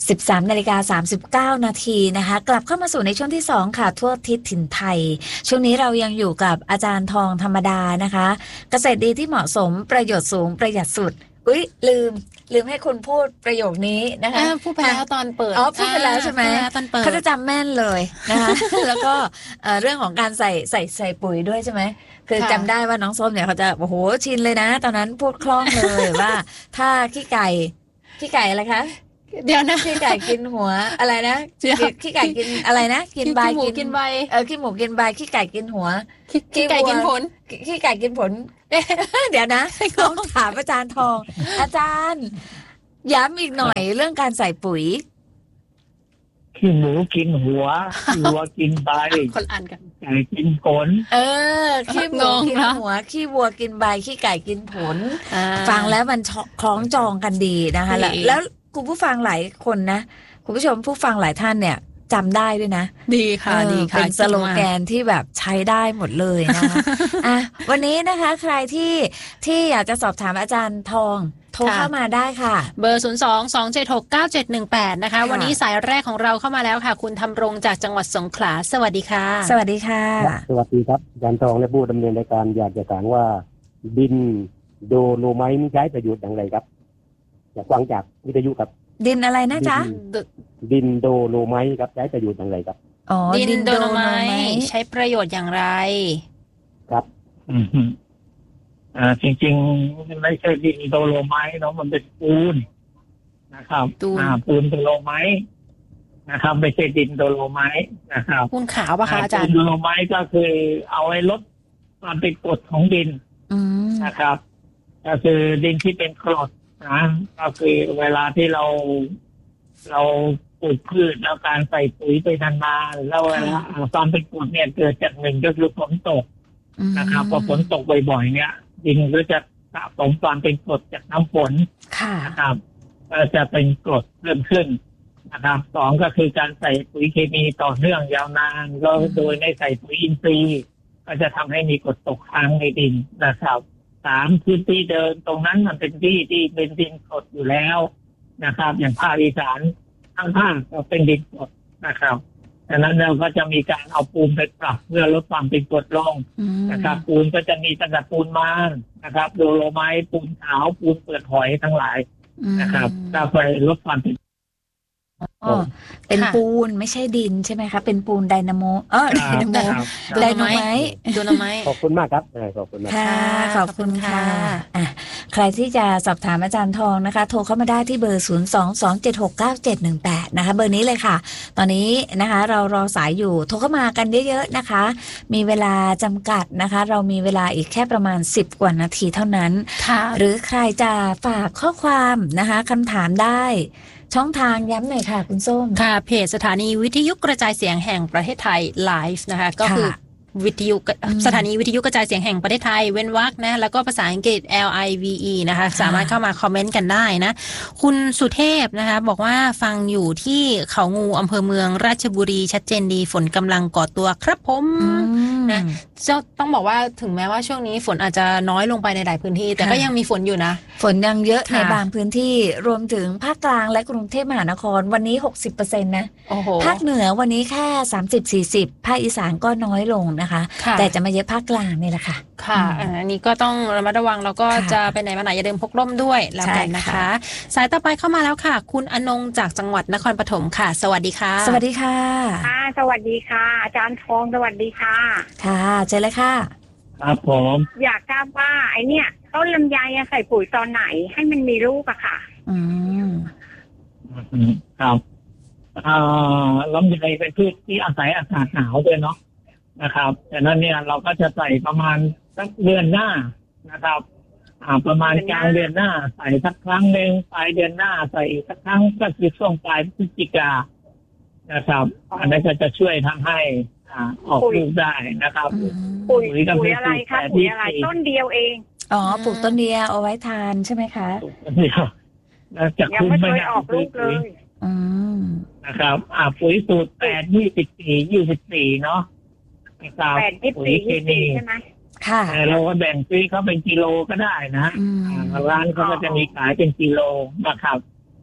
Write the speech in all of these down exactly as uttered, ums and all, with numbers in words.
สิบสามนาฬิกาสามสิบเก้านาทีนะคะกลับเข้ามาสู่ในช่วงที่สองค่ะทั่วทิศถิ่นไทยช่วงนี้เรายังอยู่กับอาจารย์ทองธรรมดานะคะเกษตรดีที่เหมาะสมประโยชน์สูงประหยัดสุดอุ๊ยลืมลืมให้คุณพูดประโยคนี้นะคะพูดไปแล้วตอนเปิดอ๋อพูดไปแล้วใช่ไหมเขาจะจำแม่นเลยนะคะแล้วก็เรื่องของการใส่ใส่ใส่ปุ๋ยด้วยใช่ไหมคือจำได้ว่าน้องส้มเนี่ยเขาจะโอ้โหชินเลยนะตอนนั้นพูดคล่องเลยว่าถ้าขี้ไก่ขี้ไก่อะไรคะเดี๋ยวนะขี้ไก่กินหัวอะไรนะขี้ไก่กินอะไรนะกินใบกินใบเออขี้หมูกินใบขี้ไก่กินหัวขี้ไก่กินผลขี้ไก่กินผลเดี๋ยวนะต้องถามอาจารย์ทองอาจารย์ย้ำอีกหน่อยเรื่องการใส่ปุ๋ยขี้หมูกินหัวขี้วัวกินใบคนอ่านกันไก่กินผลเออขี้หมูกินหัวขี้วัวกินใบขี้ไก่กินผลฟังแล้วมันคล้องจองกันดีนะคะแล้วคุณผู้ฟังหลายคนนะคุณผู้ชมผู้ฟังหลายท่านเนี่ยจำได้ด้วยนะดีค่ะดีค่ะเป็นสโลแกนที่แบบใช้ได้หมดเลยนะคะอ่ะวันนี้นะคะใครที่ที่อยากจะสอบถามอาจารย์ทองโทรเข้ามาได้ค่ะเบอร์ศูนย์ สอง สอง เจ็ด หก เก้า เจ็ด หนึ่ง แปดนะคะวันนี้สายแรกของเราเข้ามาแล้วค่ะคุณธำรงจากจังหวัดสงขลาสวัสดีค่ะสวัสดีค่ะสวัสดีครับอาจารย์ทองและผู้ดำเนินรายการอยากจะถามว่าดินโดโลไมต์ใช้ประโยชน์อย่างไรครับอยากฟังจากวิทยุครับดินอะไรนะจ๊ะดินโดโลไมต์ครับใช้ประโยชน์อย่างไรครับอ๋อดินโดโลไมต์ใช้ประโยชน์อย่างไรครับอืมอ่าจริงๆไม่ใช่ดินโดโลไมต์เนาะมันเป็นปูนนะครับอ่าปูนโดโลไมต์นะครับไม่ใช่ดินโดโลไมต์นะครับปูนขาวป่ะคะอาจารย์ดินโดโลไมต์ก็คือเอาไว้ลดความเป็นกรดของดินนะครับก็คือดินที่เป็นกรดนะก็คือเวลาที่เราเราปลูกพืชแล้วการใส่ปุ๋ยไปนานๆแล้วเวลาความเป็นกรดเนี่ยเกิดจากหนึ่งก็คือฝนตกนะครับพอฝนตกบ่อยๆเนี่ยดินก็จะสะสมความเป็นกรดจากน้ำฝนนะครับก็จะเป็นกรดเพิ่มขึ้นนะครับสองก็คือการใส่ปุ๋ยเคมีต่อเนื่องยาวนานแล้วโดยในใส่ปุ๋ยอินทรีย์ก็จะทำให้มีกรดตกค้างในดินนะครับสามพื้นที่เดินตรงนั้นมันเป็นที่ที่เป็นดินกรดอยู่แล้วนะครับอย่างภาคอีสานทั้งภาคก็เป็นดินกรดนะครับดังนั้นเราก็จะมีการเอาปูนไปปรับเพื่อลดความเป็นกรดลงนะครับปูนก็จะมีตั้งแต่ปูนม่านนะครับโดโลไมต์ปูนขาวปูนเปลือกหอยทั้งหลายนะครับก็ไปลดความเป็นอ๋อเป็นปูนไม่ใช่ดินใช่ไหมคะเป็นปูนไดนาโมเออไดนาโมไดนาไมต์ไดนาไมต์ขอบคุณมากครับขอบคุณมากค่ะขอบคุณค่ะอ่ะใครที่จะสอบถามอาจารย์ทองนะคะโทรเข้ามาได้ที่เบอร์ศูนย์ สอง สอง เจ็ด หก เก้า เจ็ด หนึ่ง แปดนะคะเบอร์นี้เลยค่ะตอนนี้นะคะเรารอสายอยู่โทรเข้ามากันเยอะๆนะคะมีเวลาจำกัดนะคะเรามีเวลาอีกแค่ประมาณสิบกว่านาทีเท่านั้นหรือใครจะฝากข้อความนะคะคำถามได้ช่องทางย้ำหน่อยค่ะคุณส้มค่ะเพจสถานีวิทยุกระจายเสียงแห่งประเทศไทยไลฟ์นะคะก็คือวิทยุสถานีวิทยุกระจายเสียงแห่งประเทศไทยเว้นวรรคนะแล้วก็ภาษาอังกฤษ L I V E นะคะสามารถเข้ามาคอมเมนต์กันได้นะคุณสุเทพนะคะบอกว่าฟังอยู่ที่เขางูอำเภอเมืองราชบุรีชัดเจนดีฝนกำลังก่อตัวครับผมนะจะต้องบอกว่าถึงแม้ว่าช่วงนี้ฝนอาจจะน้อยลงไปในหลายพื้นที่แต่ก็ยังมีฝนอยู่นะฝนยังเยอะในบางพื้นที่รวมถึงภาคกลางและกรุงเทพมหานครวันนี้ หกสิบเปอร์เซ็นต์ นะภาคเหนือวันนี้แค่ สามสิบ สี่สิบ ภาคอีสานก็น้อยลงนะคะแต่จะมาเยอะภาคกลางนี่แหละค่ะค่ะอันนี้ก็ต้องระมัดระวังแล้วก็จะไปไหนมาไหนอย่าลืมพกร่มด้วยแล้วกันนะคะสายต่อไปเข้ามาแล้วค่ะคุณอนงจากจังหวัดนครปฐมค่ะสวัสดีค่ะสวัสดีค่ะค่ะสวัสดีค่ะอาจารย์ทองสวัสดีค่ะค่ะเจอเลยค่ะครับผมอยากทราบว่าไอเนี้ยต้นลำไยใส่ปุ๋ยตอนไหนให้มันมีลูกอะค่ะอืมครับอ่าลำไยเป็นพืชที่อาศัยอากาศหนาวด้วยเนาะนะครับแต่นั้นเนี่ยเราก็จะใส่ประมาณสักเดือนหน้านะครับอ่าประมาณกลางเดือนหน้าใส่สักครั้งหนึ่งปลายเดือนหน้าใส่อีกสักครั้งก็คือช่วงปลายพฤศจิกานะครับอันนั้นก็จะช่วยทำให้อ่าออกลูกได้นะครับปุ๋ยปุ๋ยอะไรคะปุ๋ยอะไรต้นเดียวเองอ๋อปลูกต้นเดียวเอาไว้ทานใช่ไหมคะเดียวแล้วจะคุ้มไม่ออกลูกเลยอืมนะครับอ่าปุ๋ยสูตรแปดยี่สิบสี่ยี่สิบสี่เนาะแปดยี่สิบสี่เคมีใช่ไหมค่ะเราก็แบ่งซื้อเขาเป็นกิโลก็ได้นะร้านเขาก็จะมีขายเป็นกิโลนะครับ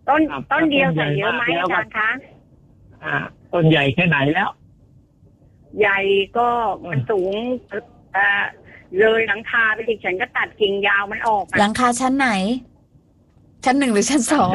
ต้นต้นเดียวใส่เยอะไหมอาจารย์คะอ่าต้นใหญ่แค่ไหนแล้วใหญ่ก็มันสูงเอ่อเลยหลังคาไปอีกฉันก็ตัดกิ่งยาวมันออกหลังคาชั้นไหนชั้นหนึ่งหรือชั้นสอง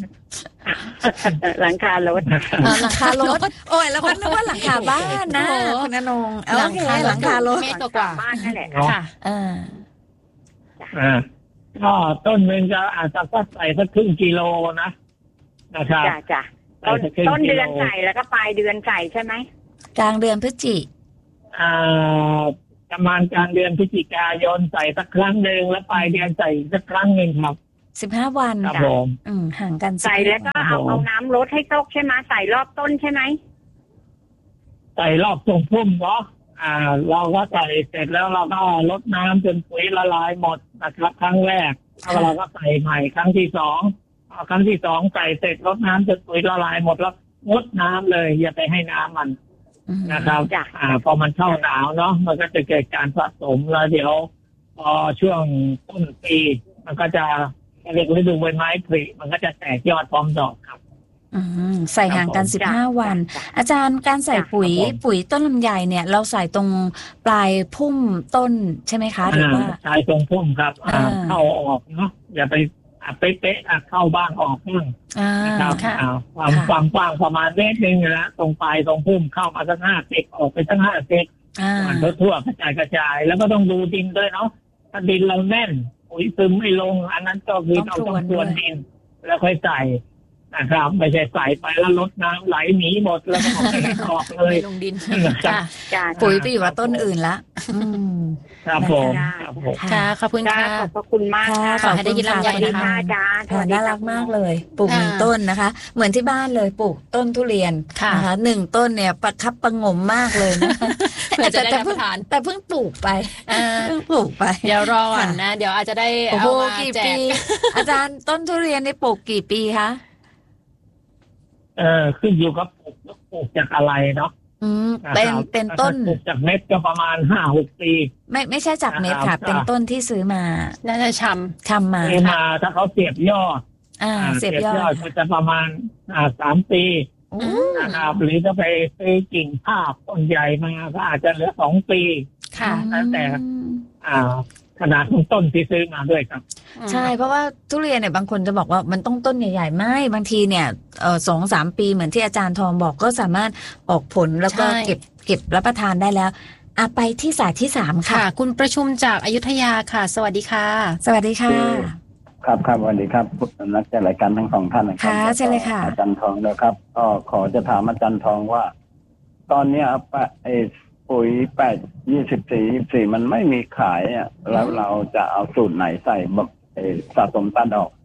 หลังคารถหลังคารถโอ้ยแล้วก็นึกว่าหลังคาบ้านนะคุณณรงค์หลังคาหลังคารถเมตรกว่าบ้านนั่นแหละค่ะอ่าอ่าก็ต้นหนึ่งจะอาจจะก็ใส่สักครึ่งกิโลนะนะครับจ้ะจ้ะต้นต้นเดือนใส่แล้วก็ปลายเดือนใส่ใช่ไหมกลางเดือนพฤศจิอ่าประมาณกลางเดือนพฤศจิกายนใส่สักครั้งหนึ่งแล้วปลายเดือนใส่สักครั้งหนึ่งครับสิบห้าวันครับผมอืมห่างกันใส่แล้วก็เอาเอาน้ำลดให้ตกใช่ไหมใส่รอบต้นใช่ไหมใส่รอบทรงพุ่มเนาะอ่าเราก็ใส่เสร็จแล้วเราก็ลดน้ำจนปุ๋ยละลายหมดนะครับครั้งแรกแล้วเราก็ใส่ใหม่ครั้งที่สองครั้งที่สองใส่เสร็จลดน้ำจนปุ๋ยละลายหมดแล้วงดน้ำเลยอย่าไปให้น้ำมันนะครับอ่าพอมันเข้าหนาวเนาะมันก็จะเกิดการสะสมแล้วเดี๋ยวพอช่วงต้นปีมันก็จะเรียกฤดูใบไม้ผลิมันก็จะแตกยอดพร้อมดอกครับอืมใส่ห่างกันสิบห้าวันอาจารย์การใส่ปุ๋ยปุ๋ยต้นลำไยเนี่ยเราใส่ตรงปลายพุ่มต้นใช่ไหมคะหรือว่าใช่ตรงพุ่มครับเข้าออกเนาะอย่าไปเป๊ะๆเข้าบ้างออกบ้างนะครับความความกว้างประมาณเมตรนึงนะตรงปลายตรงพุ่มเข้ามาสักห้าเซกออกไปสักห้าเซกมันทั่วๆกระจายกระจายแล้วก็ต้องดูดินด้วยเนาะถ้าดินเราแน่นปุ๋ยซึมไม่ลงอันนั้นก็คือเราต้องพรวนดินแล้วค่อยใส่นะครับไม่ใช่ใส่ไปแล้วลดน้ำไหลหนีหมดแล้วก็ออกเลยลงดินปุ๋ยไปอยู่กับต้นอื่นละครับผมค่ะขอบคุณค่ะขอบคุณมากขอให้ได้กินลำไยนะคะน่ารักมากเลยปลูกหนึ่งต้นนะคะเหมือนที่บ้านเลยปลูกต้นทุเรียนนะคะหนึ่งต้นเนี่ยประคับประงมมากเลยนะแต่แต่เพิ่งแต่เพิ่งปลูกไปเพิ่งปลูกไปเดี๋ยวรอก่อนนะเดี๋ยวอาจจะได้เอามาแจกอาจารย์ต้นทุเรียนนี่ปลูกกี่ปีคะเออขึ้นอยู่กับปลูกปลูกจากอะไรเนาะอืมเป็นเป็นต้นปลูกจากเม็ดก็ประมาณห้าหกปีไม่ไม่ใช่จากเม็ดค่ะเป็นต้นที่ซื้อมาน่าจะชำชำมาซื้อมาถ้าเขาเสียบยอดอ่าเสียบยอดก็จะประมาณอ่าสามปีนะครับหรือจะไปซื้อกิ่งภาพต้นใหญ่มาก็อาจจะเหลือสองปีค่ะแล้วแต่อ่าขนาดของต้นที่ซื้อมาด้วยครับใช่เพราะว่าทุเรียนเนี่ยบางคนจะบอกว่ามันต้องต้นใหญ่ๆไม่บางทีเนี่ยเออสองสามปีเหมือนที่อาจารย์ทองบอกก็สามารถออกผลแล้วก็เก็บเก็บรับประทานได้แล้วอ่ะไปที่สายที่สามค่ะคุณประชุมจากอยุธยาค่ะสวัสดีค่ะสวัสดีค่ะครับครับสวัสดีครับนักจัดรายการทั้งสองท่านนะครับค่ะใช่เลยค่ะอาจารย์ทองนะครับก็ขอจะถามอาจารย์ทองว่าตอนนี้ไอ้ปุ๋ยแปดยี่สิบสี่ยี่สี่มันไม่มีขายอ่ะแล้วเราจะเอาสูตรไหนใส่แบบสะสมต้นดอก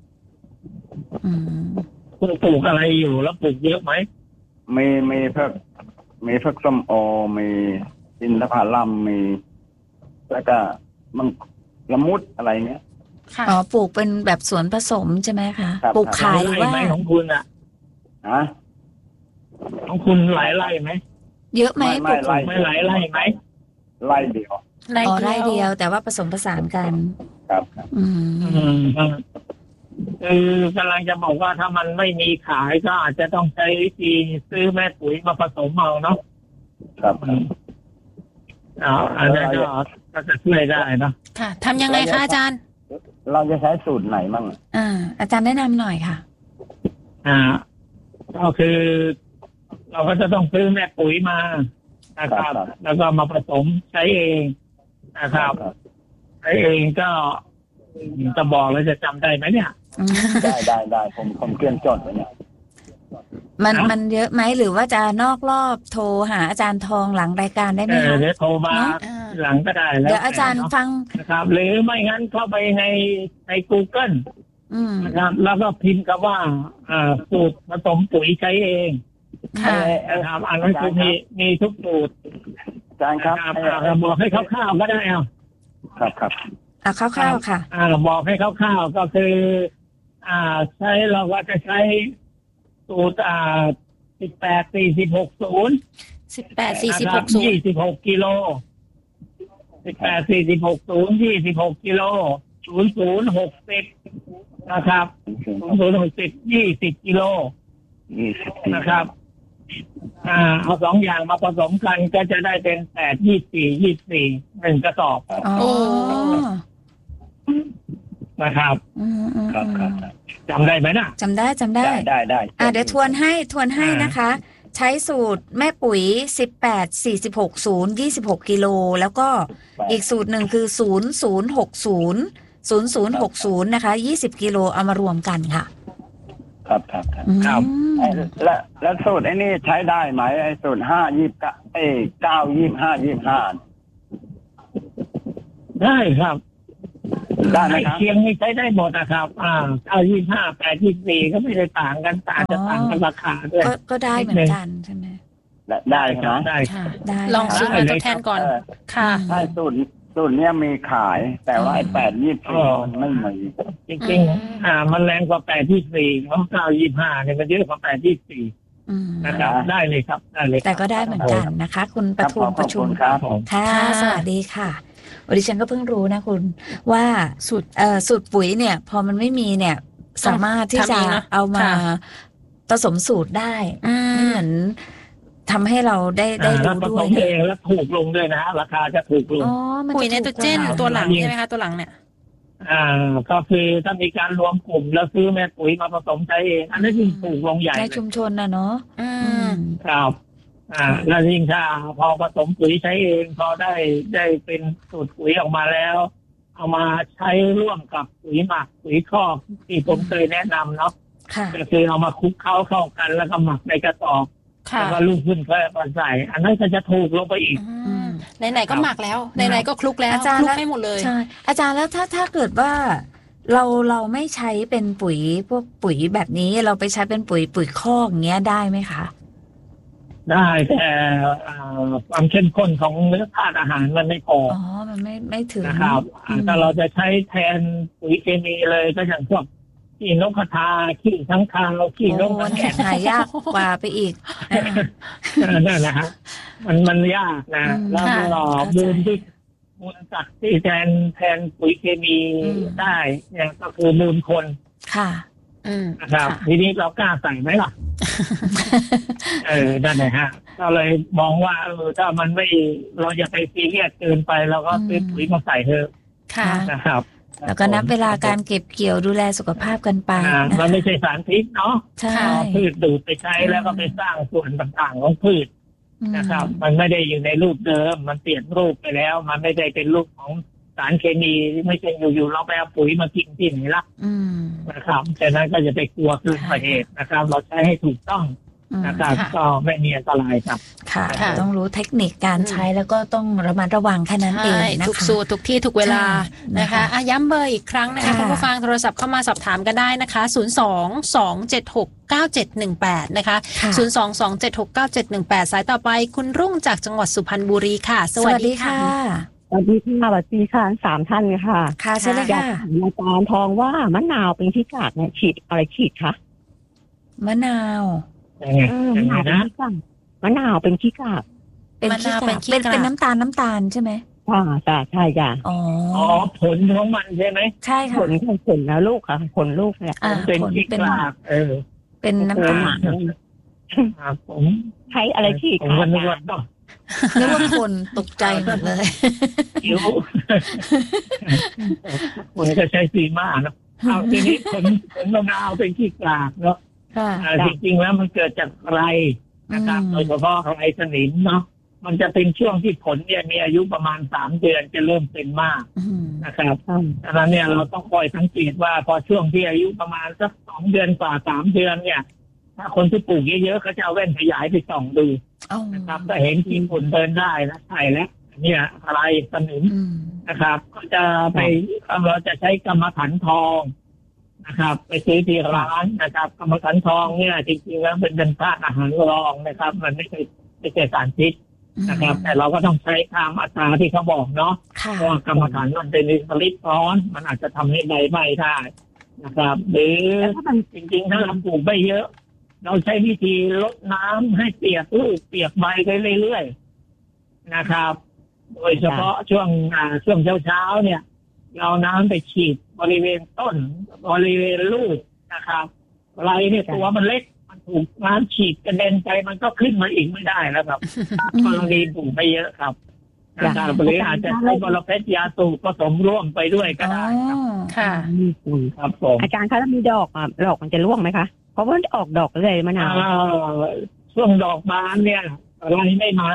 คุณปลูกอะไรอยู่แล้วปลูกเยอะไหมมีมีเพิ่มมีเพิ่มส้มโอมีอินทผลัมมีแล้วก็มันละมุดอะไรเงี้ยอ๋อปลูกเป็นแบบสวนผสมใช่ไหมคะปลูกขายหรือว่าของคุณอ่ะฮะของคุณหลายไร่ไหมเยอะไหมปลูกไม่หลายไร่ไหมไร่เดียวอ๋อไร่เดียวแต่ว่าผสมผสานกันครับอืมคือกำลังจะบอกว่าถ้ามันไม่มีขายก็อาจจะต้องใช้วิธีซื้อแม่ปุ๋ยมาผสมเอาเนาะครับอ๋ออันนี้ก็ก็จะช่วยได้เนาะค่ะทำยังไงคะอาจารย์เราจะใช้สูตรไหนบ้างอ่าอาจารย์แนะนำหน่อยค่ะอ่าก็คือเราก็จะต้องซื้อแม่ปุ๋ยมานะครับแล้วก็มาผสมใช้เองนะครับใช้เองก็จะบอกแล้วจะจำได้ไหมเนี่ยได้ได้ได้ผมผมเตรียมจดไว้เนี่ยมันมันเยอะไหมหรือว่าจะนอกรอบโทรหาอาจารย์ทองหลังรายการได้ไหมคะเดี๋ยวโทรมาหลังก็ได้แล้วเดี๋ยวอาจารย์ฟังนะครับหรือไม่งั้นเข้าไปในใน Google นะครับแล้วก็พิมพ์คำว่าอ่าสูตรผสมปุ๋ยใช้เองค่ะนะครับอันนั้นคือมีมีทุกสูตรอาจารย์ครับบอกให้คร่าวๆก็ได้เอาครับครับอ่าคร่าวๆค่ะอ่าบอกให้คร่าวๆก็คืออ่าใช้เราก็จะใช้สูตรอ่าสิบแปดสี่สิบหกศูนย์สิบแปดสี่สิบหกศูนย์ยี่สิบหกกิโลสิบแปดสี่สิบหกศูนย์ยี่สิบหกกิโลศูนย์ศูนย์หกสิบนะครับศูนย์ศูนย์หกสิบยี่สิบกิโลยี่สิบนะครับอ่าเอาสองอย่างมาผสมกันก็จะได้เป็นแปดยี่สี่ยี่สี่หนึ่งกระสอบอ๋อนะครับอืมอืมครับครับจำได้ไหมนะจำได้จำได้ได้ได้ได้อ่ะเดี๋ยวทวนให้ทวนให้นะคะ ใช้สูตรแม่ปุ๋ยสิบแปด สี่สิบหก ศูนย์ ยี่สิบหกกิโลแล้วก็อีกสูตรหนึ่งคือศูนย์ ศูนย์ หก ศูนย์ ศูนย์ ศูนย์ หก ศูนย์นะคะยี่สิบกิโลเอามารวมกันค่ะครับครับครับอืมไอ้และและสูตรไอ้นี่ใช้ได้ไหมไอ้สูตรห้ายี่สิบเก้าเอ้เก้ายี่สิบห้ายี่สิบห้าได้ครับได้ไหมไอ้ครับเคียงนี่ใช้ได้หมดนะครับอ่าเก้ายี่ห้าแปดยี่สี่ก็ไม่ได้ต่างกันต่างจะต่างกันราคาด้วยก็ก็ได้เหมือนกันใช่ไหมได้ได้ใช่ไหมได้ค่ะได้ลองซื้อมาทดแทนก่อนเออค่ะใช่สูตรสูตรเนี้ยมีขาย แต่ว่าไอ้แปดยี่สิบมันไม่มีจริงๆอ่ามันแรงกว่าแปดยี่สี่เพราะเก้ายี่ห้าเนี่ยมันเยอะกว่าแปดยี่สี่อืมนะครับ ได้เลยครับได้เลยครับแต่ก็ได้เหมือนกันนะคะ คุณประทุมขอบประชุคุมณครับผมค่ะค่ะสวัสดีค่ะวันนี้ฉันก็เพิ่งรู้นะคุณว่าสูตรเอ่อสูตรปุ๋ยเนี่ย พอมันไม่มีเนี่ย สามารถที่จะทำเองนะเอามาค่ะผสมสูตรได้อืไม่มเหมือนทำให้เราได้ได้อ่าแล้วรู้ผด้สวยมเองแล้วถูกลงด้วยนะฮะราคาจะถูกลงอ๋อมันปุ๋ยไนจะโตรเจนถูกกว่าตัวหลังใช่ไหมคะตัวหลังเนี่ยอ่าก็คือถ้ามีการรวมกลุ่มแล้วซื้อแม่ปุ๋ยมาผสมใช้เองอันนั้นยิ่งถูกลงใหญ่ในเลยชุมชนนะเนาะอือืมมครับอ่าแล้วยิ่งถ้าพอผสมปุ๋ยใช้เองพอได้ได้เป็นสูตรปุ๋ยออกมาแล้ว เอามาใช้ร่วมกับปุ๋ยหมักปุ๋ยคอกที่ผมเคยแนะนำเนาะค่ะก็คือเอามาคลุกเข้าเข้ากันแล้วก็หมักในกระสอบค่ะแล้วก็ลูกขึ้นก็มาใส่ อันนั้นก็จะถูกลงไปอีกอืมไหนๆก็หมักแล้วไหนๆก็คลุกแล้วอาจารย์คลุกแล้วให้หมดเลยใช่อาจารย์แล้วถ้าถ้าเกิดว่าเราเราไม่ใช้เป็นปุ๋ยพวกปุ๋ยแบบนี้เราไปใช้เป็นปุ๋ยปุ๋ยคอกอย่างเงี้ยได้ไหมคะได้แต่อ่าความเข้มข้นของเนื้อธาตุอาหารมันไม่พออ๋อมันไม่ไม่ถึงนะครับอ่าถ้าเราจะใช้แทนปุ๋ยเคมีเลยก็อย่างพวกขี้นกกระทาขี้ทั้งคาวขี้นโอ้กกระเนี่แกยหายากกว่าไปอีกอ่านั่นนะฮะมันมันยากนะอืมแล้วค่ะก็เข้าใจมูลที่มูลสัตว์ที่แทนแทนปุ๋ยเคมีอืมได้เนี่ยก็คือมูลคนค่ะอืมนะครับค่ะทีนี้เรากล้าใส่ไหมล่ะ เออนั่นแหละฮะก็เลยมองว่าเออถ้ามันไม่เราอย่าไปซีเรียสเกินไปเราก็ซื้อปุ๋ยมาใส่เถอะค่ะนะครับแล้วก็นับเวลาการเก็บเกี่ยวดูแลสุขภาพกันไปอ่านะมันไม่ใช่สารพิษเนาะใช่เอาพืชดูดไปใช้แล้วก็ไปสร้างส่วนต่างๆของพืชอืมนะครับ มันไม่ได้อยู่ในรูปเดิม มันเปลี่ยนรูปไปแล้ว มันไม่ได้เป็นรูปของสารเคมีไม่ใช่อยู่ๆเราไปเอาปุ๋ยมากินที่ไหนละอืมนะครับฉะนั้นก็จะไปกลัวเกินกว่าเหตุนะครับ เราใช้ให้ถูกต้องอืมนะครับค่ะก็ไม่มีอันตรายครับค่ะค่ะต้องรู้เทคนิคการใช้แล้วก็ต้องระมัดระวังแค่นั้นเองใช่นะคะทุกสูตรทุกที่ทุกเวลาใช่นะนะคะคะอ่ะย้ำเบอร์อีกครั้งนะคะค่ะคุณผู้ฟังโทรศัพท์เข้ามาสอบถามกันได้นะคะ ศูนย์ สอง สอง เจ็ด หก เก้า เจ็ด หนึ่ง แปด นะคะค่ะศูนย์ สอง สอง เจ็ด หก เก้า เจ็ด หนึ่ง แปด สายต่อไปคุณรุ่งจากจังหวัดสุพรรณบุรีค่ะ สสวัสวัสดีดีค่ะค่ะสวัสดีค่ะสวัสดีค่ะสามท่านค่ะค่ะใช่เลยอยากค่ะถามอาจารย์ทองว่ามะนาวเป็นขี้กากเนี่ยฉีดอะไรฉีดคะมะนาวยังไงเออยัมะงไงนาวเป็นนะขี้กากมะนาวเป็นขี้กากเป็นมะนาวเป็นขี้เป็นกากเป็นน้ำตาลน้ำตาลใช่ไหมค่ะจ้ะใช่จ้ะอ๋ออ๋อผลของมันใช่ไหมใช่ผค่ะลค่ะผลนะลูกค่ะผลลูกเนี่ยอ่าเป็นผลขี้เป็นกลากเออเป็นน้ำตาลครับผมใช้อะไรฉีดผมคะก็อานึกจารว่าย์ต้องนึกว่าคนตกใจหมดเลยคิ้วคุณก็ใช้ซีมาเนาะเอาทีนี้ผลผลมะนาวเป็นขี้กลากเนาะค่ะอ่าจริงๆแล้วมันเกิดจากไรนะครับอืมโดยเฉพาะไรสนิมเนาะมันจะเป็นช่วงที่ผลเนี่ยมีอายุประมาณสามเดือนจะเริ่มเป็นมากอืมนะครับค่ะดังนั้นเนี่ยเราต้องคอยสังเกตว่าพอช่วงที่อายุประมาณสักสองเดือนกว่าสามเดือนเนี่ย ถ้าคนที่ปลูกเยอะๆเขาจะเอาแว่นขยายไปส่องดูเอานะครับถ้าเห็นขีดฝุ่นเดินได้นะใช่แล้วเนี่ยอะไรสนิมอืมนะครับ ก็จะไปเราจะใช้กรรมฐานทองนะครับ ไปซื้อที่ร้านนะครับ กรรมฐานทองเนี่ยจริงๆแล้วเป็นเป็นธาตุอาหารรองนะครับ มันไม่ใช่ไม่ใช่สารพิษนะครับ แต่เราก็ต้องใช้ตามอัตราที่เขาบอกเนาะค่ะเพราะว่ากรรมฐานมันเป็นอิสลิปร้อน มันอาจจะทำให้ใบไหม้ได้นะครับ หรือแล้วถ้ามันจริงๆถ้าเราปลูกไม่เยอะ เราใช้วิธีลดน้ำให้เปียกลูกเปียกใบไปเรื่อยๆนะครับ โดยเฉพาะช่วงอ่าช่วงเช้าๆเนี่ยเราน้ำไปฉีดบริเวณต้นบริเวณลูกนะครับไรเนี่ยตัวมันเล็กมันถูกน้ำฉีดกระเด็นไปมันก็ขึ้นมาอีกไม่ได้แล้วครับกรณีปลูกไปเยอะครับนะครับหรืออาจจะใช้บรเพชรยาสูบผสมร่วมไปด้วยก็ได้ครับค่ะครับผมอาจารย์คะแล้วมีดอกอ่ะดอกมันจะร่วงไหมคะเพราะว่าออกดอกเลยมะนาวช่วงดอกบานเนี่ยอะไรไม่มา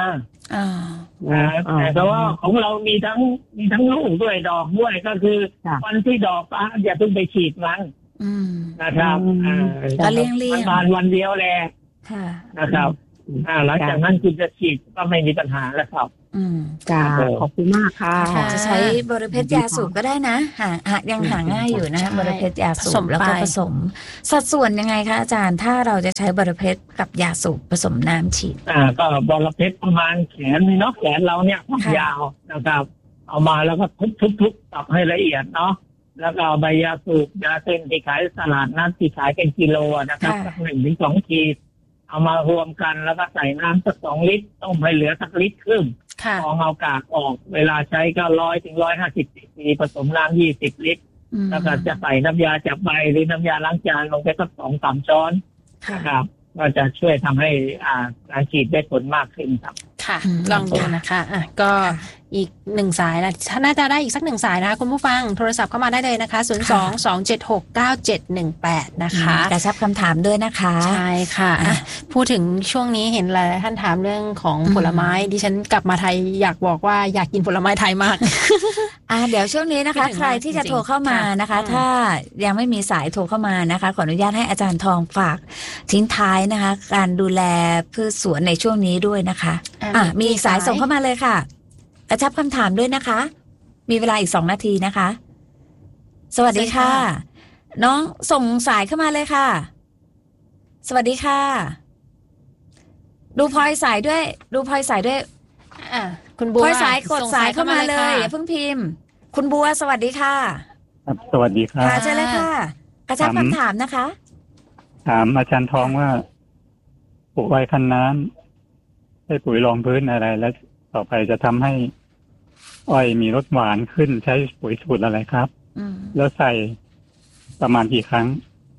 แต่ว่าของเรามีทั้งมีทั้งลูกด้วยดอกด้วยก็คือวันที่ดอกบานอย่าเพิ่งไปฉีดมันนะครับก็เลี่ยงเลี่ยงบานวันเดียวแหละนะครับหลังจากนั้นคุณจะฉีดก็ไม่มีปัญหาแล้วครับอืมจ้าขอบคุณมากค่ะจะใช้บริเพชรยาสูบก็ได้นะหาหายังหาง่ายอยู่นะคะบริเพชรยาสูบแล้วก็ผสมสัดส่วนยังไงคะอาจารย์ถ้าเราจะใช้บริเพชรกับยาสูบผสมน้ำฉีดอ่าก็บริเพชรประมาณแขนนี่เนาะแขนเราเนี่ยยาวนะครับเอามาแล้วก็ทุบๆๆตับให้ละเอียดเนาะแล้วก็ใบยาสูบยาเส้นที่ขายตลาดนัดที่ขายเป็นกิโลนะครับสักหนึ่งถึงสองขีดเอามารวมกันแล้วก็ใส่น้ำสักสองลิตรต้มให้เหลือสักลิตรครึ่งพอเอากากออกเวลาใช้ก็ร้อยถึงร้อยห้าสิบซีซีผสมน้ำยี่สิบลิตรแล้วก็จะใส่น้ำยาจับใบหรือน้ำยาล้างจานลงไปสักสองสามช้อนนะครับก็จะช่วยทำให้อ่าการฉีดได้ผลมากขึ้นครับค่ะลองดูนะคะอ่ะก็อีกหนึ่งสายนะถ้าน่าจะได้อีกสักหนึ่งสายนะคะคุณผู้ฟังโทรศัพท์เข้ามาได้เลยนะคะศูนย์ สอง สอง เจ็ด หก เก้า เจ็ด หนึ่ง แปดนะคะกระชับคำถามด้วยนะคะใช่ค่ะพูดถึงช่วงนี้เห็นหลายท่านถามเรื่องของผลไม้ดิฉันกลับมาไทยอยากบอกว่าอยากกินผลไม้ไทยมากอ่าเดี๋ยวช่วงนี้นะคะใครที่จะโทรเข้ามานะคะถ้ายังไม่มีสายโทรเข้ามานะคะขออนุญาตให้อาจารย์ทองฝากทิ้งท้ายนะคะการดูแลพืชสวนในช่วงนี้ด้วยนะคะอ่ามีสายส่งเข้ามาเลยค่ะกระชับคำถามด้วยนะคะมีเวลาอีกสองนาทีนะคะสวัสดีค่ะน้องส่งสายเข้ามาเลยค่ะสวัสดีค่ะดูพลอยสายด้วยดูพลอยสายด้วยอ่ะคุณบัวพลอยสายกดสายเข้ามาเลยอย่าเพิ่งพิมพ์คุณบัวสวัสดีค่ะครับสวัสดีครับค่ะเชิญเลยค่ะกระชับคำถามนะคะถามอาจารย์ทองว่าปลูกไว้คันน้ำใช้ปุ๋ยรองพื้นอะไรแล้วต่อไปจะทำให้อ้อยมีรสหวานขึ้นใช้ปุ๋ยสูตรอะไรครับแล้วใส่ประมาณกี่ครั้ง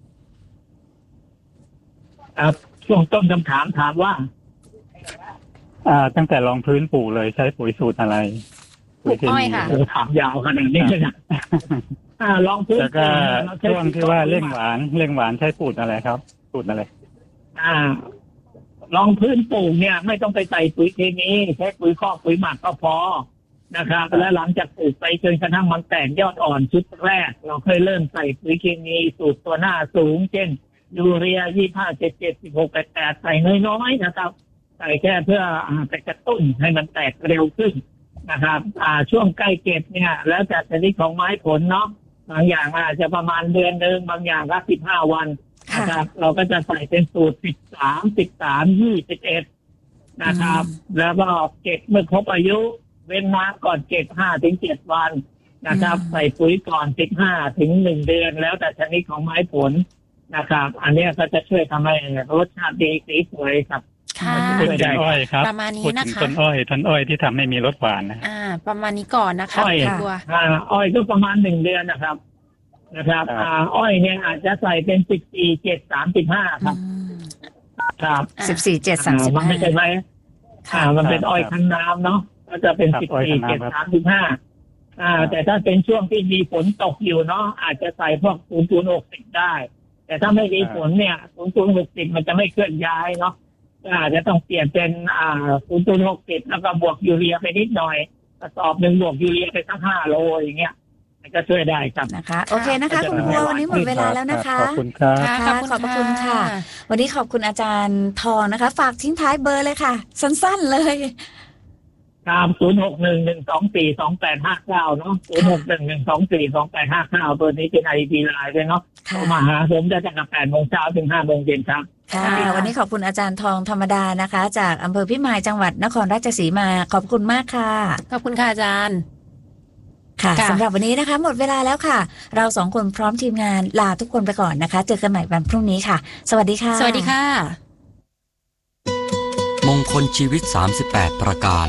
ครับช่วงต้นคำถามถามว่าอ่าตั้งแต่รองพื้นปลูกเลยใช้ปุ๋ยสูตรอะไรปลูกอ้อยค่ะถามยาวขนาดนี้เลยนะอ่ารองพื้นแล้วก็ช่วงที่ว่าเร่งหวานเร่งหวานใช้ปุ๋ยอะไรครับสูตรอะไรอ่ารองพื้นปลูกเนี่ยไม่ต้องไปใส่ปุ๋ยเคมีใช้ปุ๋ยคอกปุ๋ยหมักก็พอนะครับแล้วหลังจากปลูกไปจนกระทั่งมันแตกยอดอ่อนชุดแรกเราเคยเริ่มใส่ปุ๋ยเคมีสูตรตัวหน้าสูงเช่นยูเรียยี่สิบห้า เจ็ดสิบเจ็ด สิบหก แปดสิบแปดใส่น้อยๆนะครับใส่แค่เพื่อไปกระตุ้นให้มันแตกเร็วขึ้นนะครับอ่าช่วงใกล้เก็บเนี่ยแล้วแต่ชนิดของไม้ผลเนาะบางอย่างอาจจะประมาณเดือนนึงบางอย่างก็สิบห้าวันนะครับเราก็จะใส่เป็นสูตรสิบสาม สิบสาม ยี่สิบเอ็ดนะครับแล้วก็เก็บเมื่อครบอายุเว้นน้ำก่อนเก็บห้าถึงเจ็ดวันนะครับใส่ปุ๋ยก่อนสิบห้าถึงหนึ่งเดือนแล้วแต่ชนิดของไม้ผลนะครับอันนี้ก็จะช่วยทำให้รสชาติดีสีสวยครับค่ะต้นอ้อยครับประมาณนี้นะคะต้นอ้อยต้นอ้อยที่ทำให้มีรสหวานนะอ่าประมาณนี้ก่อนนะคะอ้อยอ่าอ้อยก็ประมาณหนึ่งเดือนนะครับนะครับอ่าอ้อยเนี่ยอาจจะใส่เป็นสิบสี่ เจ็ด สามสิบห้าครับครับสิบสี่ เจ็ด สามสิบห้ามันไม่ใช่ไหมอ่ามันเป็นอ้อยคั้นน้ำเนาะก็จะเป็นสิบสี่ เจ็ด สามสิบห้าอ่าแต่ถ้าเป็นช่วงที่มีฝนตกอยู่เนาะอาจจะใส่พวกศูนย์ ศูนย์ หกสิบได้แต่ถ้าไม่มีฝนเนี่ยศูนย์ ศูนย์ หกสิบมันจะไม่เคลื่อนย้ายเนาะอาจจะต้องเปลี่ยนเป็นอ่าศูนย์ ศูนย์ หกสิบแล้วก็บวกยูเรียไปนิดหน่อยกระสอบหนึ่งบวกยูเรียไปสักห้าโลอย่างเงี้ยก็ช่วยได้ครับนะคะโอเคนะคะคุณบัววันนี้หมดเวลาแล้วนะคะขอบคุณครับขอบคุณขอบคุณค่ะวันนี้ขอบคุณอาจารย์ทองนะคะฝากทิ้งท้ายเบอร์เลยค่ะสั้นๆเลยครับศูนย์ หก หนึ่ง หนึ่ง สอง สี่ สอง แปด ห้า เก้าเนาะศูนย์ หก หนึ่ง หนึ่ง สอง สี่ สอง แปด ห้า เก้าเบอร์นี้เป็น ไอ ดี ไลน์ด้วยเนาะโทรมาหาผมได้ตั้งแต่แปดโมงเช้าถึงห้าโมงเย็นครับค่ะวันนี้ขอบคุณอาจารย์ทองธรรมดานะคะจากอำเภอพิมายจังหวัดนครราชสีมาขอบคุณมากค่ะขอบคุณค่ะอาจารย์ค่ะสำหรับวันนี้นะคะหมดเวลาแล้วค่ะเราสองคนพร้อมทีมงานลาทุกคนไปก่อนนะคะเจอกันใหม่วันพรุ่งนี้ค่ะสวัสดีค่ะสวัสดีค่ะมงคลชีวิตสามสิบแปดประการ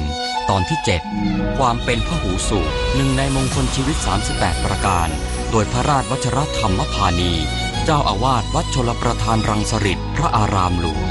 ตอนที่เจ็ดความเป็นพหูสูตรหนึ่งในมงคลชีวิตสามสิบแปดประการโดยพระราชวชรธรรมพานีเจ้าอาวาสวัดชลประทานรังสฤษฎ์พระอารามหลวง